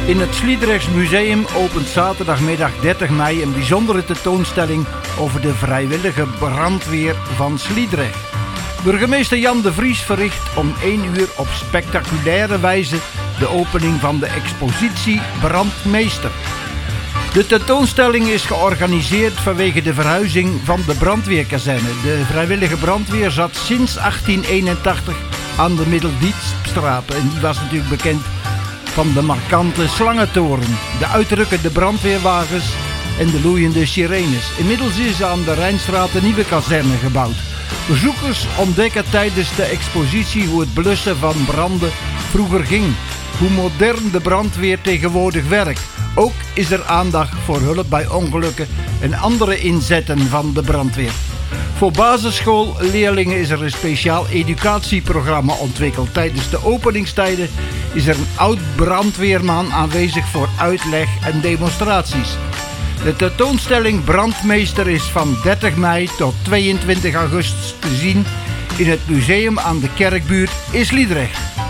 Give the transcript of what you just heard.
In het Sliedrechts Museum opent zaterdagmiddag 30 mei een bijzondere tentoonstelling over de vrijwillige brandweer van Sliedrecht. Burgemeester Jan de Vries verricht om 1 uur op spectaculaire wijze de opening van de expositie Brandmeester. De tentoonstelling is georganiseerd vanwege de verhuizing van de brandweerkazerne. De vrijwillige brandweer zat sinds 1881 aan de Middeldiepstraat en die was natuurlijk bekend van de markante slangentoren, de uitrukkende brandweerwagens en de loeiende sirenes. Inmiddels is aan de Rijnstraat een nieuwe kazerne gebouwd. Bezoekers ontdekken tijdens de expositie hoe het blussen van branden vroeger ging, hoe modern de brandweer tegenwoordig werkt. Ook is er aandacht voor hulp bij ongelukken en andere inzetten van de brandweer. Voor basisschoolleerlingen is er een speciaal educatieprogramma ontwikkeld. Tijdens de openingstijden is er een oud-brandweerman aanwezig voor uitleg en demonstraties. De tentoonstelling Brandmeester is van 30 mei tot 22 augustus te zien in het museum aan de Kerkbuurt in Sliedrecht.